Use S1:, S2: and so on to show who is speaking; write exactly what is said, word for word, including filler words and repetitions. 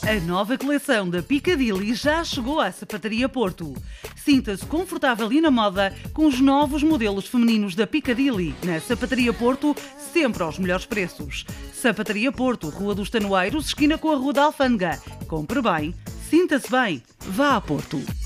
S1: A nova coleção da Piccadilly já chegou à Sapataria Porto. Sinta-se confortável e na moda com os novos modelos femininos da Piccadilly. Na Sapataria Porto, sempre aos melhores preços. Sapataria Porto, Rua dos Tanoeiros, esquina com a Rua da Alfândega. Compre bem, sinta-se bem, vá a Porto.